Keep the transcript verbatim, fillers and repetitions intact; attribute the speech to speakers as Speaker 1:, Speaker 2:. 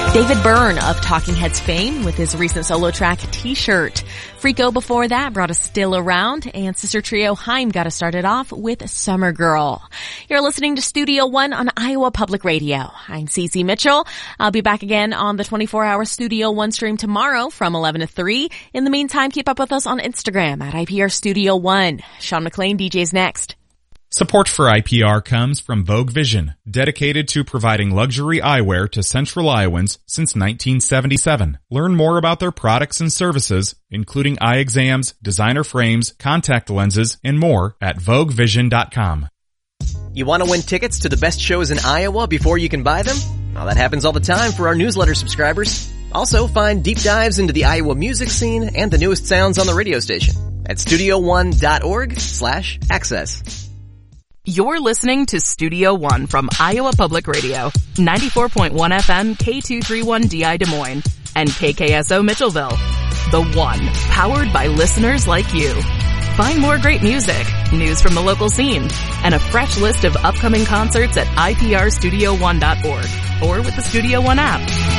Speaker 1: David Byrne of Talking Heads fame with his recent solo track, T-Shirt. Freako before that brought us Still Around, and sister trio Haim got us started off with Summer Girl. You're listening to Studio One on Iowa Public Radio. I'm Cece Mitchell. I'll be back again on the twenty-four hour Studio One stream tomorrow from eleven to three. In the meantime, keep up with us on Instagram at I P R Studio One. Sean McLean D Js next.
Speaker 2: Support for I P R comes from Vogue Vision, dedicated to providing luxury eyewear to Central Iowans since nineteen seventy-seven. Learn more about their products and services, including eye exams, designer frames, contact lenses, and more at vogue vision dot com.
Speaker 3: You want to win tickets to the best shows in Iowa before you can buy them? Well, that happens all the time for our newsletter subscribers. Also, find deep dives into the Iowa music scene and the newest sounds on the radio station at studio one dot org slash access.
Speaker 4: You're listening to Studio One from Iowa Public Radio, ninety-four point one F M, K two thirty-one D I Des Moines, and K K S O Mitchellville. The One, powered by listeners like you. Find more great music, news from the local scene, and a fresh list of upcoming concerts at I P R studio one dot org or with the Studio One app.